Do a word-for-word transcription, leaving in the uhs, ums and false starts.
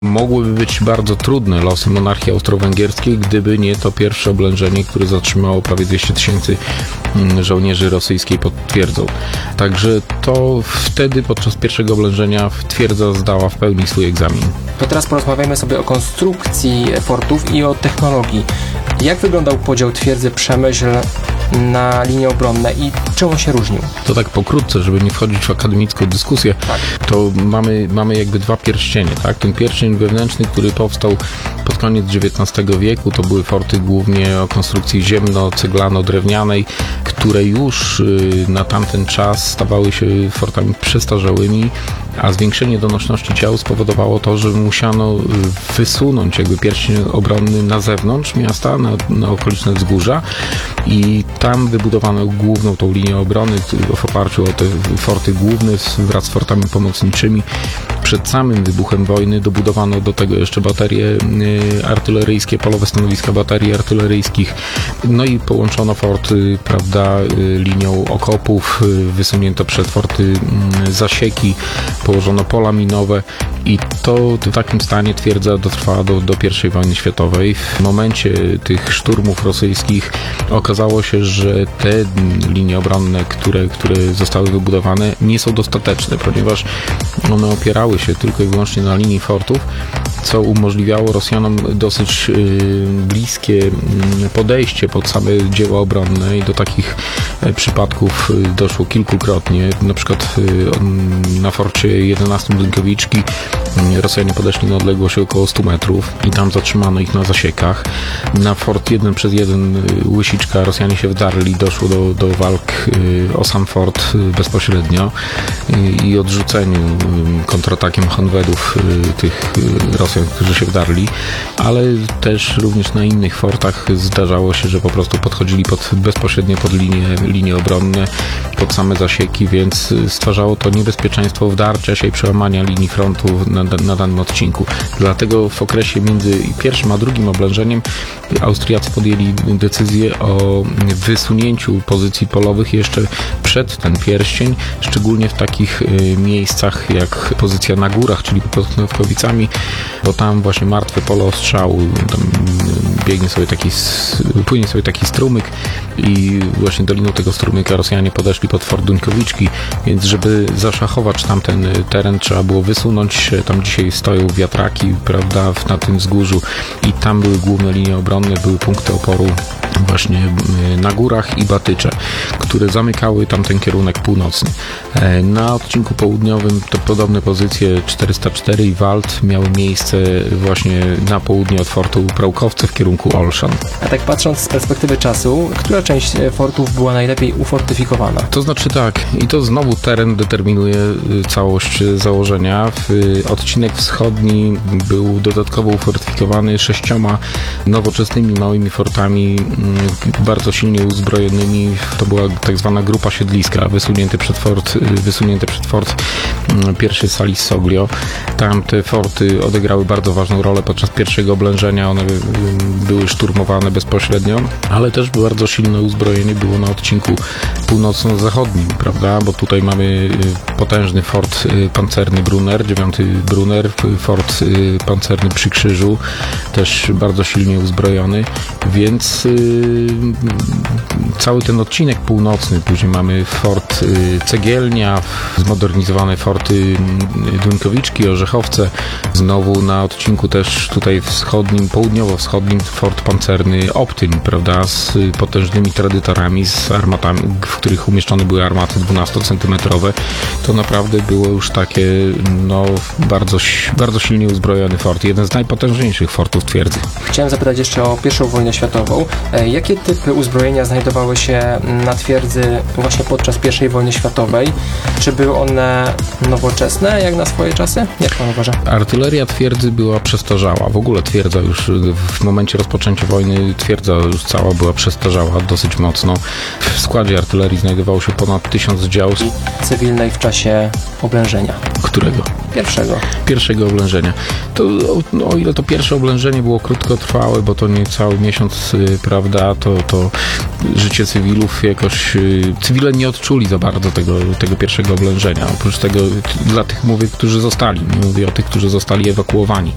Mogłyby być bardzo trudne losy monarchii austro-węgierskiej, gdyby nie to pierwsze oblężenie, które zatrzymało prawie dwieście tysięcy żołnierzy rosyjskiej pod twierdzą. Także to wtedy podczas pierwszego oblężenia twierdza zdała w pełni swój egzamin. To teraz porozmawiajmy sobie o konstrukcji fortów i o technologii. Jak wyglądał podział twierdzy Przemyśl na linie obronne i czym on się różnił? To tak pokrótce, żeby nie wchodzić w akademicką dyskusję, tak. to mamy, mamy jakby dwa pierścienie. Tak? Ten pierścień wewnętrzny, który powstał pod koniec dziewiętnastego wieku, to były forty głównie o konstrukcji ziemno-ceglano-drewnianej, które już na tamten czas stawały się fortami przestarzałymi, a zwiększenie donośności ciał spowodowało to, że musiano wysunąć jakby pierścień obronny na zewnątrz miasta, na, na okoliczne wzgórza i tam wybudowano główną tą linię obrony w oparciu o te forty główne wraz z fortami pomocniczymi. Przed samym wybuchem wojny dobudowano do tego jeszcze baterie artyleryjskie, polowe stanowiska baterii artyleryjskich, no i połączono forty, prawda, linią okopów, wysunięto przed forty zasieki, położono pola minowe i to w takim stanie twierdza dotrwała do, do pierwszej wojny światowej. W momencie tych szturmów rosyjskich okazało się, że te linie obronne, które, które zostały wybudowane, nie są dostateczne, ponieważ one opierały się tylko i wyłącznie na linii fortów, co umożliwiało Rosjanom dosyć y, bliskie y, podejście pod same dzieła obronne i do takich y, przypadków y, doszło kilkukrotnie. Na przykład y, na forcie jedenastym Dunkowiczki y, Rosjanie podeszli na odległość około stu metrów i tam zatrzymano ich na zasiekach. Na fort jeden przez jeden y, Łysiczka Rosjanie się wdarli, doszło do, do walk y, o sam fort y, bezpośrednio y, i odrzuceniu y, kontratakiem Honvedów y, tych y, Rosjan, którzy się wdarli, ale też również na innych fortach zdarzało się, że po prostu podchodzili pod, bezpośrednio pod linie, linie obronne, pod same zasieki, więc stwarzało to niebezpieczeństwo wdarcia się i przełamania linii frontu na, na danym odcinku. Dlatego w okresie między pierwszym a drugim oblężeniem Austriacy podjęli decyzję o wysunięciu pozycji polowych jeszcze przed ten pierścień, szczególnie w takich y, miejscach jak pozycja na górach, czyli pod Knowkowicami, bo tam właśnie martwe pole ostrzału, tam biegnie sobie taki, płynie sobie taki strumyk i właśnie doliną tego strumyka Rosjanie podeszli pod fort Dunkowiczki, więc żeby zaszachować tamten teren, trzeba było wysunąć się. Tam dzisiaj stoją wiatraki, prawda, na tym wzgórzu i tam były główne linie obronne, były punkty oporu właśnie na górach i Batycze, które zamykały tamten kierunek północny. Na odcinku południowym to podobne pozycje czterysta cztery i Wald miały miejsce właśnie na południe od fortu Prałkowce w kierunku Olszan. A tak patrząc z perspektywy czasu, która część fortów była najlepiej ufortyfikowana? To znaczy tak, i to znowu teren determinuje całość założenia. Odcinek wschodni był dodatkowo ufortyfikowany sześcioma nowoczesnymi małymi fortami, bardzo silnie uzbrojonymi. To była tak zwana grupa siedliska, wysunięte przed fort, wysunięte przed fort pierwszy Salissoglio. Tam te forty odegrały bardzo ważną rolę podczas pierwszego oblężenia. One były szturmowane bezpośrednio, ale też bardzo silne uzbrojenie było na odcinku północno-zachodnim, prawda? Bo tutaj mamy potężny fort pancerny Brunner, dziewiąty Brunner, fort pancerny przy Krzyżu, też bardzo silnie uzbrojony, więc cały ten odcinek północny, później mamy fort Cegielnia, zmodernizowane forty Dunkowiczki, Orzechowce, znowu na odcinku też tutaj wschodnim, południowo-wschodnim fort pancerny Optyn, prawda, z potężnymi tradytorami, z armatami, w których umieszczone były armaty dwunastocentymetrowe. To naprawdę było już takie, no, bardzo, bardzo silnie uzbrojony fort, jeden z najpotężniejszych fortów twierdzy. Chciałem zapytać jeszcze o pierwszą wojnę światową. Jakie typy uzbrojenia znajdowały się na twierdzy właśnie podczas pierwszej wojny światowej? Czy były one nowoczesne jak na swoje czasy? Jak pan uważa? Artyleria twierdzy była przestarzała. W ogóle twierdza już w momencie rozpoczęcia wojny, twierdza już cała była przestarzała dosyć mocno. W składzie artylerii znajdowało się ponad tysiąc dział. Cywilnej w czasie oblężenia. Którego? Pierwszego. Pierwszego oblężenia. To, no, o ile to pierwsze oblężenie było krótkotrwałe, bo to nie cały miesiąc, prawda, to, to życie cywilów jakoś, cywile nie odczuli za bardzo tego, tego pierwszego oblężenia. Oprócz tego dla tych mówię, którzy zostali, nie mówię o tych, którzy zostali ewakuowani.